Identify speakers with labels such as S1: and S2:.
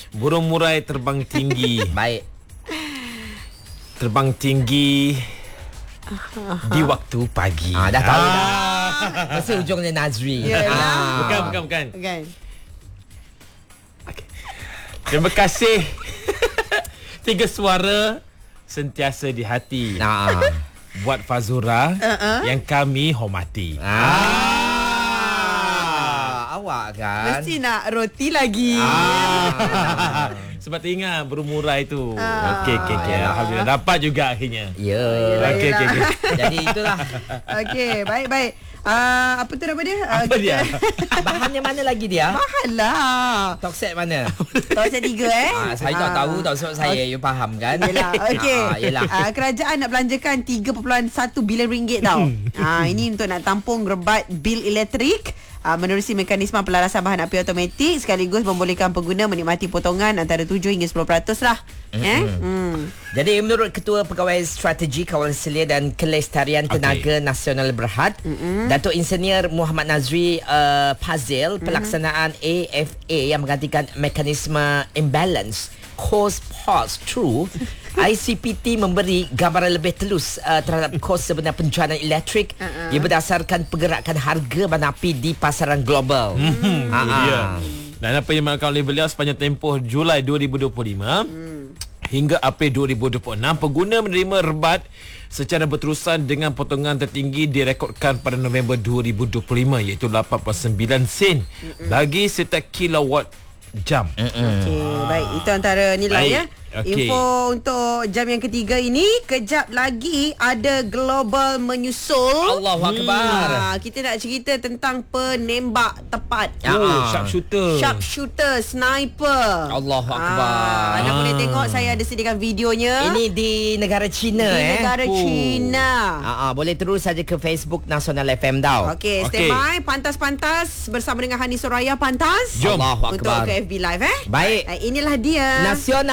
S1: Burung murai terbang tinggi.
S2: Baik.
S1: Terbang tinggi di waktu pagi.
S2: Dah tahu dah. Mesti ujungnya Nazri.
S1: Bukan.
S3: Kan?
S1: Okay. Terima kasih. 3 suara sentiasa di hati. Buat Fazura yang kami hormati.
S2: Awak kan.
S3: Mesti nak roti lagi.
S1: Sebab teringat burung murai tu. Okey. Alhamdulillah dapat juga akhirnya.
S2: Ya.
S1: Okey.
S2: Jadi itulah.
S3: Okey, baik. Apa tu nama dia?
S1: Apa dia?
S2: Bahannya mana lagi dia?
S3: Mahal lah.
S2: Talkset mana?
S3: Talkset 3
S2: Saya tak tahu tau sebab saya you faham kan?
S3: Yelah, okey.
S2: Yelah.
S3: Kerajaan nak belanjakan 3.1 bilion ringgit tau. Ini untuk nak tampung rebat bil elektrik, menerusi mekanisme pelarasan bahan api automatik sekaligus membolehkan pengguna menikmati potongan antara 7 hingga 10% lah.
S2: Jadi menurut Ketua Pegawai Strategi Kawalan Selia dan Kelestarian Tenaga Nasional Berhad, Datuk Insinyur Muhammad Nazri Fazil, pelaksanaan AFA yang menggantikan mekanisme imbalance cost pass through ICPT memberi gambaran lebih telus terhadap kos sebenar penjualan elektrik ia berdasarkan pergerakan harga bahan api di pasaran global.
S1: Dan apa yang dimaklumkan oleh beliau sepanjang tempoh Julai 2025 hingga April 2026, pengguna menerima rebat secara berterusan dengan potongan tertinggi direkodkan pada November 2025 iaitu 89 sen bagi setiap kilowatt jam.
S3: Okey, baik. Itu antara nilai ya.
S1: Okey.
S3: Info untuk jam yang ketiga ini, kejap lagi ada global menyusul.
S2: Allahu Akbar.
S3: Kita nak cerita tentang penembak tepat. Sharpshooter, sniper.
S2: Allahu Akbar.
S3: Anda boleh tengok, saya ada sediakan videonya.
S2: Ini di negara China
S3: negara China.
S2: Boleh terus saja ke Facebook Nasional FM tau.
S3: Okey, stand by. Pantas bersama dengan Hani Soraya Pantas.
S1: Jom.
S2: Allahu
S3: Untuk
S2: Akbar.
S3: ke FB Live
S2: Baik.
S3: Inilah dia
S2: Nasional